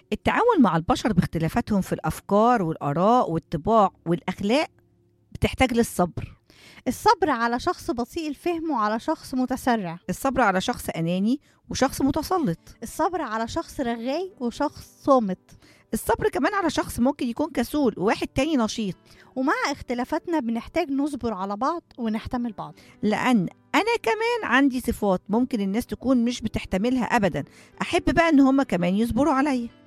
التعامل مع البشر باختلافاتهم في الأفكار والآراء والطباع والأخلاق بتحتاج للصبر. الصبر على شخص بطيء الفهم وعلى شخص متسرع. الصبر على شخص أناني وشخص متسلط. الصبر على شخص رغاي وشخص صامت. الصبر كمان على شخص ممكن يكون كسول وواحد تاني نشيط. ومع اختلافاتنا بنحتاج نصبر على بعض ونحتمل بعض. لأن أنا كمان عندي صفات ممكن الناس تكون مش بتحتملها أبدا، أحب بقى إن هما كمان يصبروا عليا.